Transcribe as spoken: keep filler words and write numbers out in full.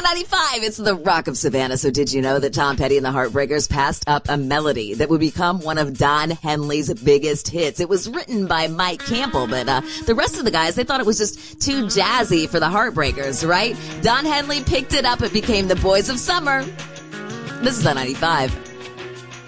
ninety-five, it's the Rock of Savannah. So did you know that Tom Petty and the Heartbreakers passed up a melody that would become one of Don Henley's biggest hits? It was written by Mike Campbell, but uh, the rest of the guys, they thought it was just too jazzy for the Heartbreakers, right? Don Henley picked it up. It became the Boys of Summer. This is the ninety-five.